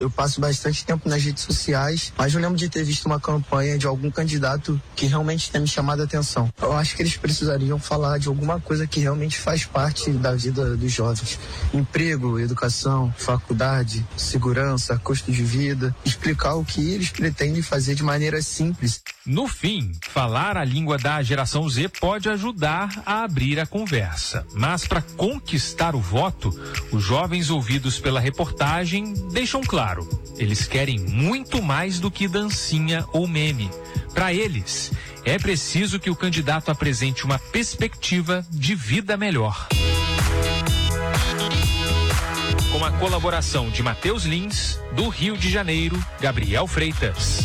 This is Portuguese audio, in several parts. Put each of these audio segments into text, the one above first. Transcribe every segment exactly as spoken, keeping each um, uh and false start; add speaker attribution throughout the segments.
Speaker 1: Eu passo bastante tempo nas redes sociais, mas eu lembro de ter visto uma campanha de algum candidato que realmente tenha me chamado a atenção. Eu acho que eles precisariam falar de alguma coisa que realmente faz parte da vida dos jovens. Emprego, educação, faculdade, segurança, custo de vida. Explicar o que eles pretendem fazer de maneira simples.
Speaker 2: No fim, falar a língua da geração Z pode ajudar a abrir a conversa. Mas para conquistar o voto, os jovens ouvidos pela reportagem deixam claro. Eles querem muito mais do que dancinha ou meme. Para eles, é preciso que o candidato apresente uma perspectiva de vida melhor. Com a colaboração de Matheus Lins, do Rio de Janeiro, Gabriel Freitas.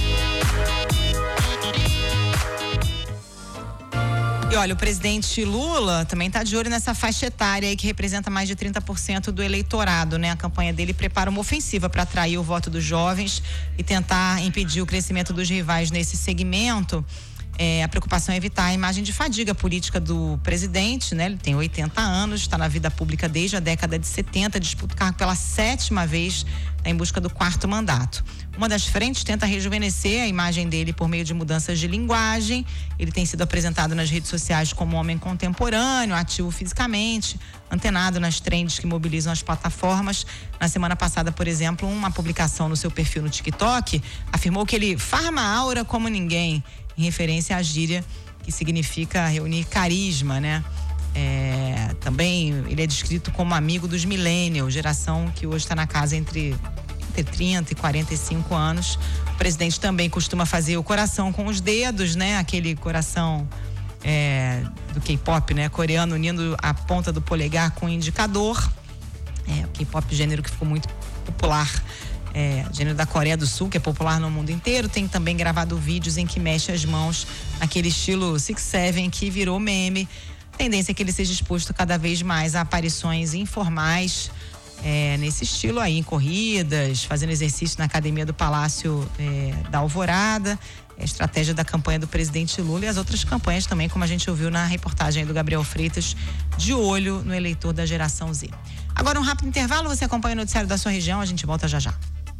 Speaker 3: E olha, o presidente Lula também está de olho nessa faixa etária aí que representa mais de trinta por cento do eleitorado, né? A campanha dele prepara uma ofensiva para atrair o voto dos jovens e tentar impedir o crescimento dos rivais nesse segmento. É, a preocupação é evitar a imagem de fadiga política do presidente, né? Ele tem oitenta anos, está na vida pública desde a década de setenta, disputa o cargo pela sétima vez, tá em busca do quarto mandato. Uma das frentes tenta rejuvenescer a imagem dele por meio de mudanças de linguagem. Ele tem sido apresentado nas redes sociais como um homem contemporâneo, ativo fisicamente, antenado nas trends que mobilizam as plataformas. Na semana passada, por exemplo, uma publicação no seu perfil no TikTok afirmou que ele farma a aura como ninguém, em referência à gíria que significa reunir carisma, né? É, também ele é descrito como amigo dos millennials, geração que hoje está na casa entre, entre trinta e quarenta e cinco anos. O presidente também costuma fazer o coração com os dedos, né? Aquele coração é, do K-pop, né? Coreano, unindo a ponta do polegar com o indicador. É, o K-pop, gênero que ficou muito popular. É, gênero da Coreia do Sul, que é popular no mundo inteiro. Tem também gravado vídeos em que mexe as mãos naquele estilo six seven que virou meme. A tendência é que ele seja exposto cada vez mais a aparições informais é, nesse estilo aí, em corridas, fazendo exercício na academia do Palácio é, da Alvorada. É a estratégia da campanha do presidente Lula e as outras campanhas também, como a gente ouviu na reportagem do Gabriel Freitas, de olho no eleitor da geração Z. Agora um rápido intervalo, você acompanha o noticiário da sua região, a gente volta já já.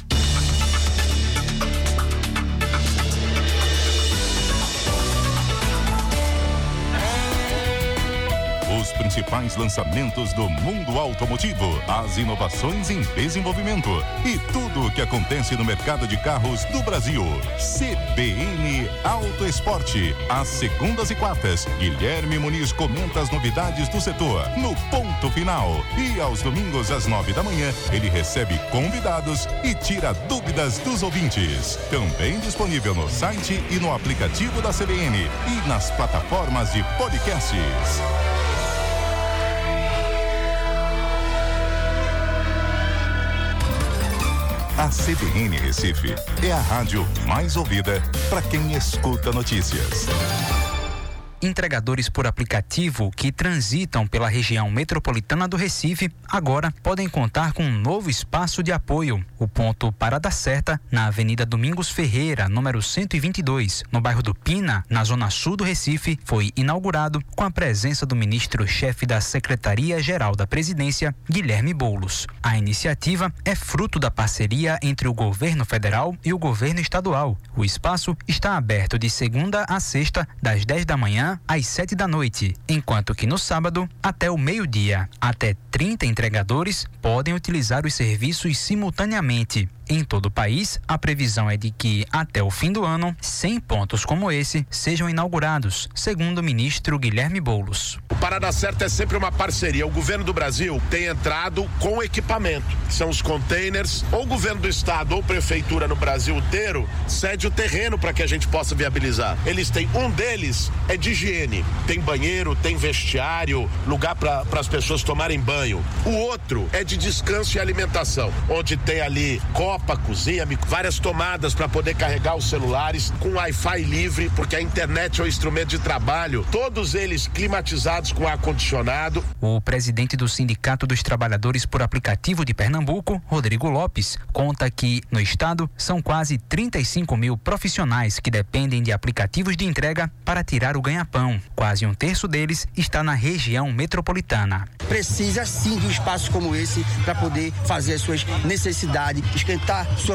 Speaker 4: Os principais lançamentos do mundo automotivo, as inovações em desenvolvimento e tudo o que acontece no mercado de carros do Brasil. C B N Auto Esporte. Às segundas e quartas, Guilherme Muniz comenta as novidades do setor no ponto final. E aos domingos, às nove da manhã, ele recebe convidados e tira dúvidas dos ouvintes. Também disponível no site e no aplicativo da C B N e nas plataformas de podcasts. A C B N Recife é a rádio mais ouvida para quem escuta notícias.
Speaker 5: Entregadores por aplicativo que transitam pela região metropolitana do Recife agora podem contar com um novo espaço de apoio. O ponto Parada Certa, na Avenida Domingos Ferreira, número cento e vinte e dois, no bairro do Pina, na zona sul do Recife, foi inaugurado com a presença do ministro-chefe da Secretaria-Geral da Presidência, Guilherme Boulos. A iniciativa é fruto da parceria entre o governo federal e o governo estadual. O espaço está aberto de segunda a sexta, das dez da manhã às sete da noite, enquanto que no sábado, até o meio-dia. Até trinta entregadores podem utilizar os serviços simultaneamente. Em todo o país, a previsão é de que, até o fim do ano, cem pontos como esse sejam inaugurados, segundo o ministro Guilherme Boulos.
Speaker 6: O Parada Certa é sempre uma parceria. O governo do Brasil tem entrado com equipamento, que são os containers. Ou o governo do estado ou prefeitura no Brasil inteiro cede o terreno para que a gente possa viabilizar. Eles têm, um deles é de higiene. Tem banheiro, tem vestiário, lugar para as pessoas tomarem banho. O outro é de descanso e alimentação, onde tem ali copa, cozinha, várias tomadas para poder carregar os celulares com Wi-Fi livre, porque a internet é o instrumento de trabalho, todos eles climatizados com ar-condicionado.
Speaker 5: O presidente do Sindicato dos Trabalhadores por Aplicativo de Pernambuco, Rodrigo Lopes, conta que no estado são quase trinta e cinco mil profissionais que dependem de aplicativos de entrega para tirar o ganha-pão. ganha-pão. Quase um terço deles está na região metropolitana.
Speaker 7: Precisa sim de um espaço como esse para poder fazer as suas necessidades, esquentar sua